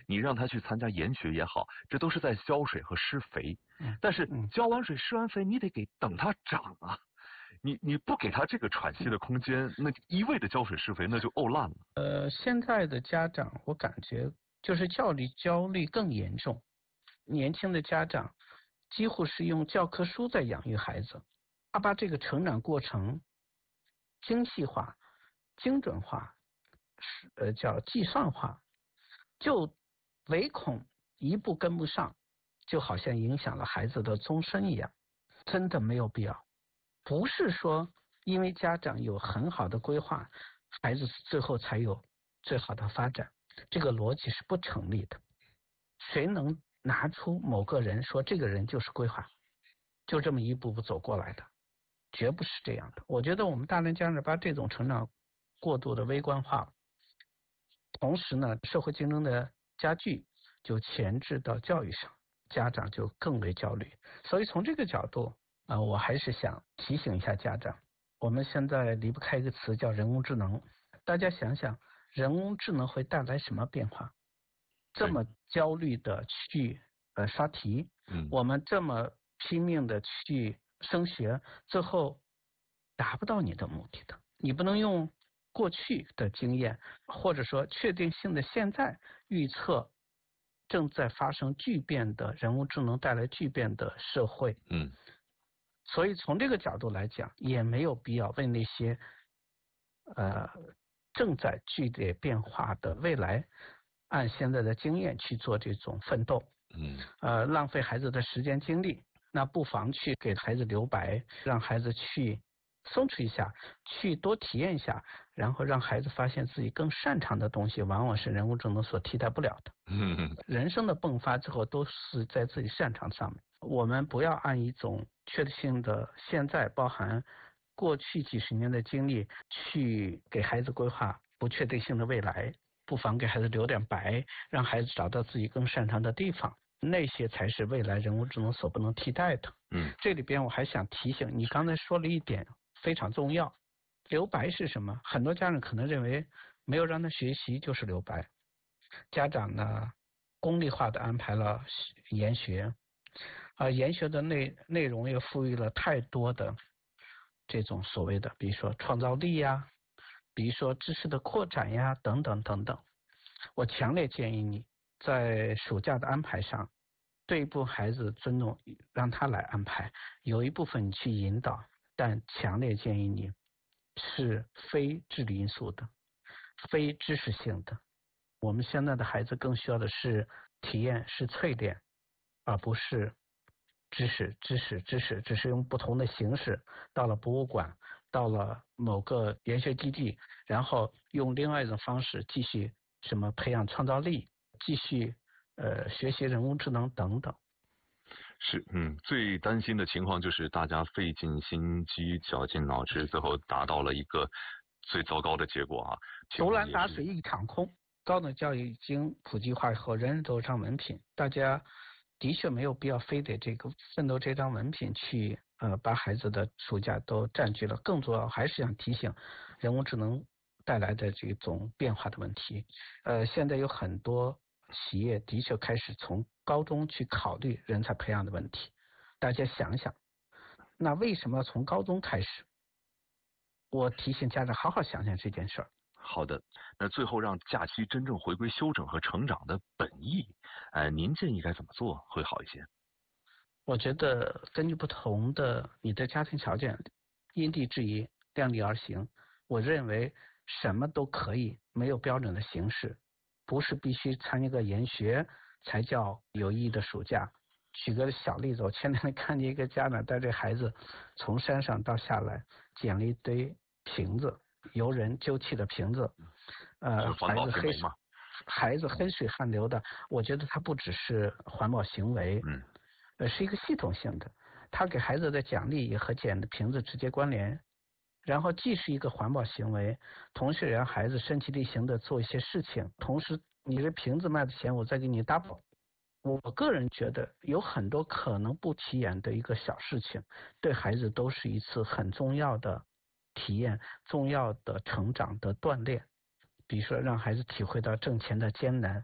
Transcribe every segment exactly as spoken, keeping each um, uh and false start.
你让他去参加研学也好，这都是在浇水和施肥。 嗯、 但是浇完水施完肥，你得给等它长啊。你你不给他这个喘息的空间，那一味的浇水施肥，那就沤烂了。 呃，现在的家长，我感觉就是教育焦虑更严重。年轻的家长几乎是用教科书在养育孩子，他把这个成长过程精细化、精准化，呃，叫计算化，就唯恐一步跟不上，就好像影响了孩子的终身一样，真的没有必要。不是说因为家长有很好的规划，孩子最后才有最好的发展，这个逻辑是不成立的。谁能拿出某个人说这个人就是规划，就这么一步步走过来的？绝不是这样的。我觉得我们大量家长把这种成长过度的微观化，同时呢，社会竞争的加剧就前置到教育上，家长就更为焦虑。所以从这个角度啊、呃，我还是想提醒一下家长，我们现在离不开一个词叫人工智能。大家想想，人工智能会带来什么变化？这么焦虑的去呃刷题， 嗯， 我们这么拼命的去升学，最后达不到你的目的的。你不能用过去的经验，或者说确定性的现在预测正在发生巨变的人工智能带来巨变的社会。 嗯， 所以从这个角度来讲，也没有必要为那些呃正在剧烈变化的未来，按现在的经验去做这种奋斗。 嗯， 呃，浪费孩子的时间精力，那不妨去给孩子留白，让孩子去松弛一下，去多体验一下，然后让孩子发现自己更擅长的东西，往往是人工智能所替代不了的。 嗯， 人生的迸发之后都是在自己擅长上面。我们不要按一种确定性的现在，包含过去几十年的经历，去给孩子规划不确定性的未来。不妨给孩子留点白，让孩子找到自己更擅长的地方，那些才是未来人工智能所不能替代的。 嗯， 这里边我还想提醒你，刚才说了一点非常重要，留白是什么？很多家长可能认为没有让他学习就是留白，家长呢功利化的安排了研学，啊、呃，研学的内内容又赋予了太多的这种所谓的，比如说创造力呀。比如说知识的扩展呀，等等等等。我强烈建议你在暑假的安排上，对一部分孩子尊重，让他来安排，有一部分你去引导，但强烈建议你是非智力因素的，非知识性的。我们现在的孩子更需要的是体验，是淬炼，而不是知识知识知识只是用不同的形式到了博物馆，到了某个研学基地，然后用另外一种方式继续什么培养创造力，继续呃学习人工智能等等。 是，嗯，最担心的情况就是大家费尽心机绞尽脑汁，最后达到了一个最糟糕的结果啊， 竹篮打水一场空。高等教育已经普及化以后，人人都上文凭，大家的确没有必要非得这个奋斗这张文凭去呃把孩子的暑假都占据了。更重要还是想提醒人工智能带来的这种变化的问题。呃，现在有很多企业的确开始从高中去考虑人才培养的问题。大家想想，那为什么要从高中开始？我提醒家长好好想想这件事儿。 好的，那最后让假期真正回归休整和成长的本意，呃，您建议该怎么做会好一些？ 我觉得根据不同的你的家庭条件，因地制宜，量力而行。我认为什么都可以，没有标准的形式，不是必须参加个研学才叫有意义的暑假。举个小例子，我前两天看见一个家长带着孩子从山上到下来，捡了一堆瓶子。由人丢弃的瓶子，呃，孩子黑水，孩子黑水汗流的，我觉得它不只是环保行为， 嗯， 呃，是一个系统性的，他给孩子的奖励也和捡的瓶子直接关联，然后既是一个环保行为，同时让孩子身体力行的做一些事情，同时你这瓶子卖的钱我再给你 double。我个人觉得有很多可能不起眼的一个小事情，对孩子都是一次很重要的体验，重要的成长的锻炼。比如说让孩子体会到挣钱的艰难，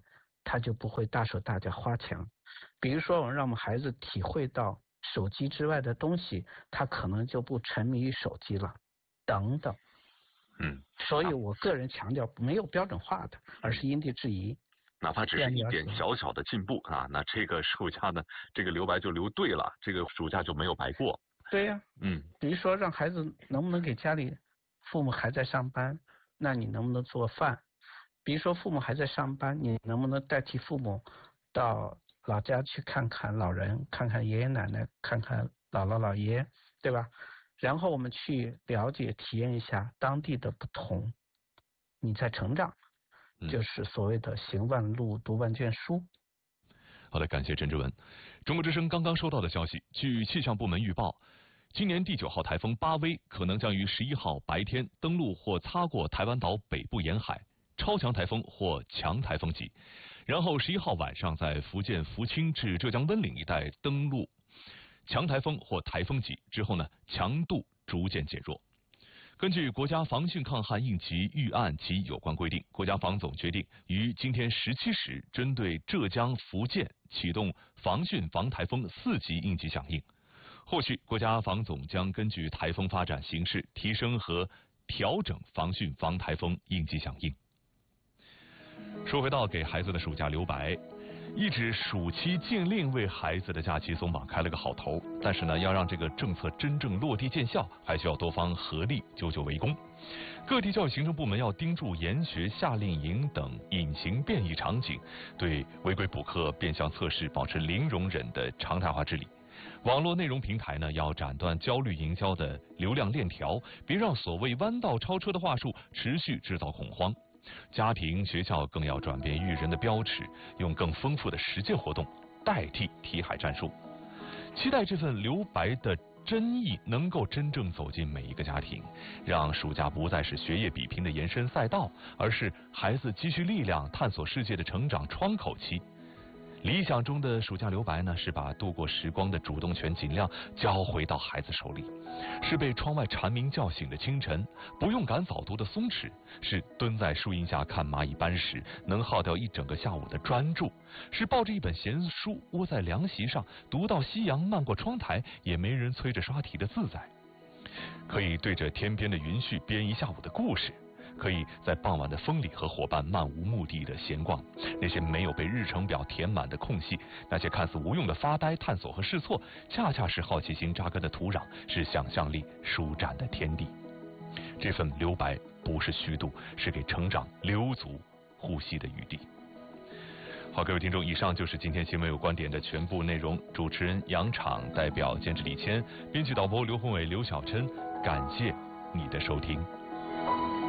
他就不会大手大脚花钱。比如说，我们让我们孩子体会到手机之外的东西，他可能就不沉迷于手机了，等等。 嗯， 所以我个人强调，没有标准化的，而是因地制宜。 哪怕只是一点小小的进步啊，那这个暑假呢，这个留白就留对了，这个暑假就没有白过。 对呀、啊， 嗯， 比如说让孩子能不能给家里父母还在上班，那你能不能做饭？比如说父母还在上班，你能不能代替父母到老家去看看老人，看看爷爷奶奶，看看姥姥姥爷，对吧？然后我们去了解、体验一下当地的不同，你在成长，就是所谓的行万路，读万卷书。 好的，感谢陈志文。中国之声刚刚收到的消息，据气象部门预报，今年第九号台风巴威可能将于十一号白天登陆或擦过台湾岛北部沿海，超强台风或强台风级。然后十一号晚上在福建福清至浙江温岭一带登陆，强台风或台风级之后呢，强度逐渐减弱。根据国家防汛抗旱应急预案及有关规定，国家防总决定于今天十七时针对浙江、福建启动防汛防台风四级应急响应。后续国家防总将根据台风发展形势，提升和调整防汛防台风应急响应。说回到给孩子的暑假留白。一纸暑期禁令为孩子的假期松绑开了个好头，但是呢，要让这个政策真正落地见效，还需要多方合力，久久为功。各地教育行政部门要盯住研学、夏令营等隐形变异场景，对违规补课、变相测试保持零容忍的常态化治理。网络内容平台呢，要斩断焦虑营销的流量链条，别让所谓弯道超车的话术持续制造恐慌。家庭、学校更要转变育人的标尺，用更丰富的实践活动代替题海战术。期待这份留白的真意能够真正走进每一个家庭，让暑假不再是学业比拼的延伸赛道，而是孩子积蓄力量、探索世界的成长窗口期。理想中的暑假留白呢，是把度过时光的主动权尽量交回到孩子手里，是被窗外蝉鸣叫醒的清晨，不用赶早读的松弛，是蹲在树荫下看蚂蚁搬屎能耗掉一整个下午的专注，是抱着一本闲书窝在凉席上读到夕阳漫过窗台也没人催着刷题的自在，可以对着天边的云絮编一下午的故事，可以在傍晚的风里和伙伴漫无目的的闲逛，那些没有被日程表填满的空隙，那些看似无用的发呆、探索和试错，恰恰是好奇心扎根的土壤，是想象力舒展的天地。这份留白不是虚度，是给成长留足呼吸的余地。好，各位听众，以上就是今天新闻有观点的全部内容。主持人杨昶，代表监制李谦，编辑导播刘宏伟、刘晓琛，感谢你的收听。